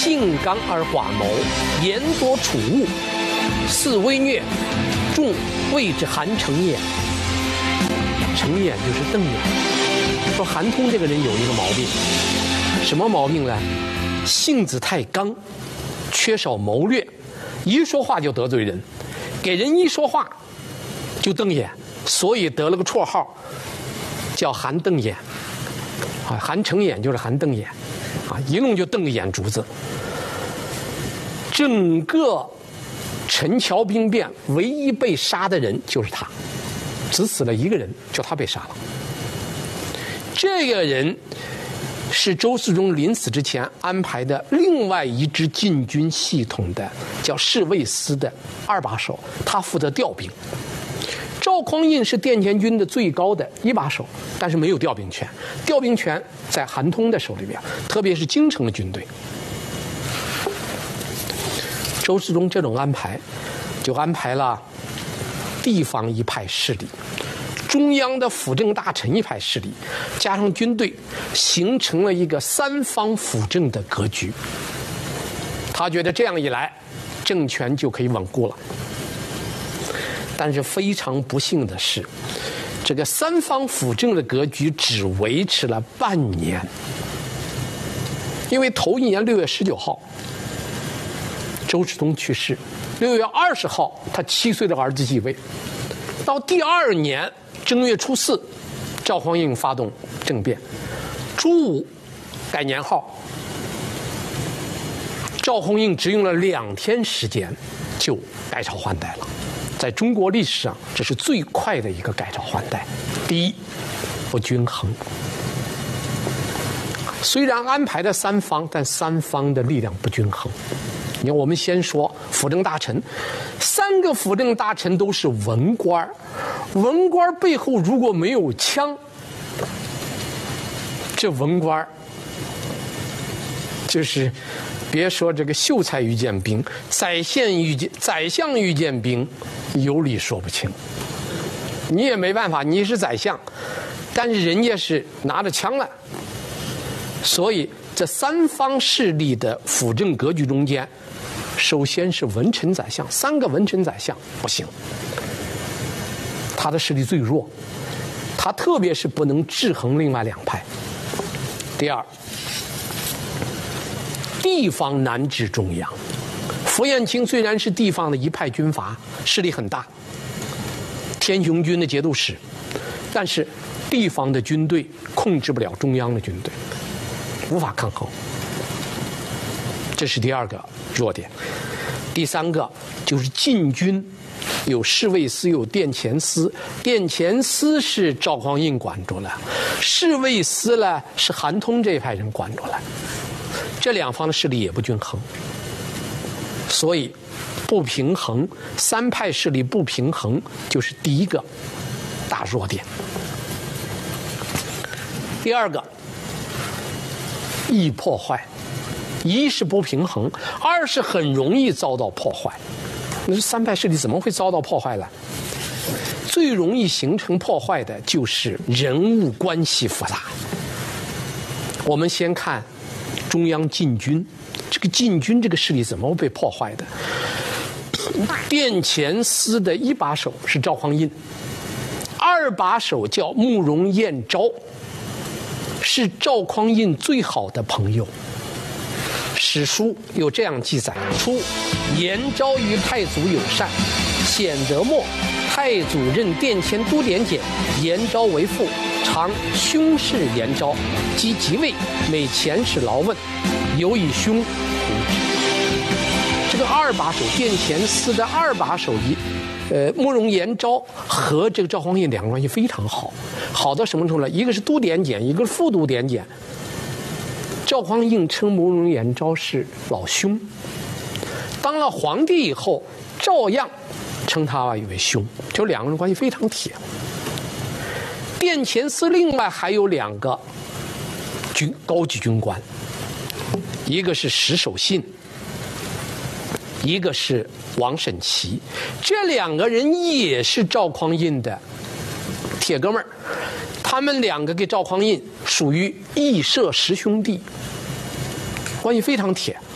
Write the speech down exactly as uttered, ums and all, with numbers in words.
性刚而寡谋，言多处物，似微虐，众谓之韩承衍。承衍就是瞪眼。说韩通这个人有一个毛病，什么毛病呢？性子太刚，缺少谋略，一说话就得罪人，给人一说话就瞪眼，所以得了个绰号叫韩瞪眼。啊，韩承衍就是韩瞪眼，啊，一弄就瞪个眼珠子。整个陈桥兵变唯一被杀的人就是他，只死了一个人，就他被杀了。这个人是周世宗临死之前安排的另外一支禁军系统的叫侍卫司的二把手，他负责调兵。赵匡胤是殿前军的最高的一把手，但是没有调兵权，调兵权在韩通的手里边，特别是京城的军队。周世宗这种安排，就安排了地方一派势力，中央的辅政大臣一派势力，加上军队，形成了一个三方辅政的格局。他觉得这样一来，政权就可以稳固了。但是非常不幸的是，这个三方辅政的格局只维持了半年。因为头一年六月十九号，周世宗去世，六月二十号他七岁的儿子继位，到第二年正月初四，赵匡胤发动政变，初五改年号。赵匡胤只用了两天时间就改朝换代了。在中国历史上，这是最快的一个改朝换代。第一，不均衡。虽然安排了三方，但三方的力量不均衡。你看，我们先说辅政大臣，三个辅政大臣都是文官，文官背后如果没有枪，这文官就是别说这个秀才遇见兵，宰相遇见宰相遇见兵，有理说不清。你也没办法，你是宰相，但是人家是拿着枪了，所以这三方势力的辅政格局中间，首先是文臣宰相，三个文臣宰相不行，他的势力最弱，他特别是不能制衡另外两派。第二，地方难治中央。符彦卿虽然是地方的一派军阀，势力很大，天雄军的节度使，但是地方的军队控制不了中央的军队，无法抗衡，这是第二个弱点。第三个就是禁军，有侍卫司，有殿前司。殿前司是赵匡胤管住了，侍卫司呢是韩通这一派人管住了。这两方的势力也不均衡，所以不平衡，三派势力不平衡就是第一个大弱点。第二个，易破坏。一是不平衡，二是很容易遭到破坏。那三派势力怎么会遭到破坏呢？最容易形成破坏的就是人物关系复杂。我们先看中央禁军，这个禁军这个势力怎么被破坏的？殿前司的一把手是赵匡胤，二把手叫慕容彦昭，是赵匡胤最好的朋友。史书有这样记载：初，延昭与太祖友善，显德末，太祖任殿前都点检，延昭为父，常兄事延昭，即即位，每遣使劳问，有以兄呼之。这个二把手，殿前司的二把手一，呃，慕容延昭和这个赵匡胤两个关系非常好，好到什么程度呢？一个是都点检，一个是副都点检。赵匡胤称慕容延昭是老兄，当了皇帝以后，照样称他为兄，就两个人关系非常铁。殿前司另外还有两个军高级军官，一个是石守信，一个是王审琦，这两个人也是赵匡胤的铁哥们儿。他们两个给赵匡胤属于义社十兄弟，关系非常铁。